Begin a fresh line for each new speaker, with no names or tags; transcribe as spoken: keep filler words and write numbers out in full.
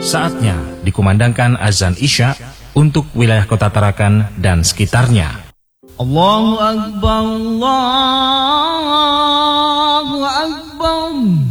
Saatnya dikumandangkan azan Isya untuk wilayah Kota Tarakan dan sekitarnya.
Allahu Akbar, Allahu Akbar.